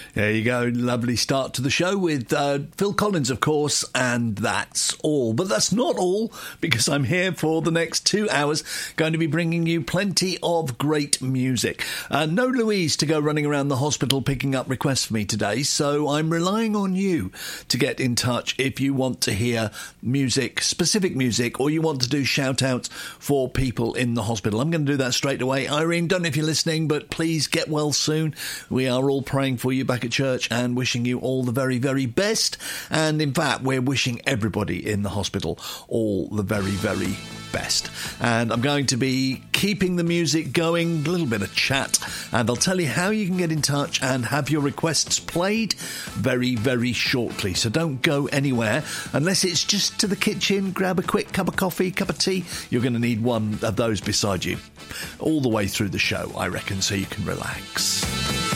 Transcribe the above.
There you go. Lovely start to the show with Phil Collins, of course, and that's all. But that's not all, because I'm here for the next 2 hours, going to be bringing you plenty of great music. No Louise to go running around the hospital picking up requests for me today, so I'm relying on you to get in touch if you want to hear music, specific music, or you want to do shout-outs for people in the hospital. I'm going to do that straight away. Irene, don't know if you're listening, but please get well soon. We are all praying for you back at church and wishing you all the very, very best. And in fact, we're wishing everybody in the hospital all the very, very best. And I'm going to be keeping the music going, a little bit of chat, and I'll tell you how you can get in touch and have your requests played very, very shortly. So don't go anywhere unless it's just to the kitchen, grab a quick cup of coffee, cup of tea. You're going to need one of those beside you all the way through the show, I reckon, so you can relax.